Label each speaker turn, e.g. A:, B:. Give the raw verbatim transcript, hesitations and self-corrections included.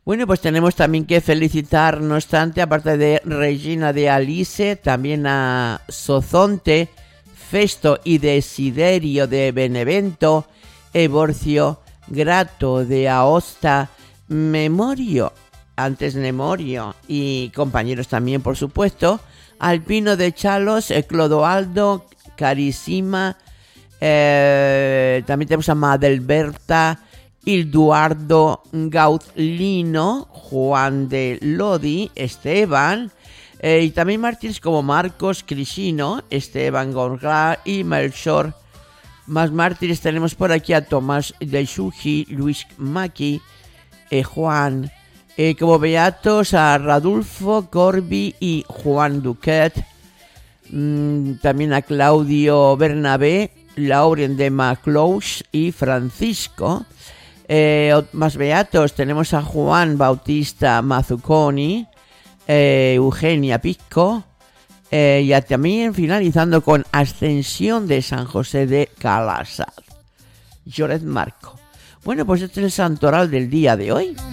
A: Bueno, pues tenemos también que felicitar, no obstante, aparte de Regina de Alice, también a Sozonte, Festo y Desiderio de Benevento, Evorcio, Grato de Aosta, Memorio, antes Memorio, y compañeros también, por supuesto, Alpino de Chalos, Clodoaldo, Carissima, eh, también tenemos a Madelberta, Ilduardo, Gaudlino, Juan de Lodi, Esteban, eh, y también mártires como Marcos, Crisino, Esteban Gorgá y Melchor. Más mártires tenemos por aquí a Tomás de Shuji, Luis Maki, eh, Juan, eh, como beatos a Radulfo, Corbi y Juan Duquet, mm, también a Claudio Bernabé, Lauren de Maclous y Francisco. Eh, más beatos tenemos a Juan Bautista Mazzuconi, eh, Eugenia Picco, eh, y también finalizando con Ascensión de San José de Calasar, Lloret Marco. Bueno, pues este es el santoral del día de hoy.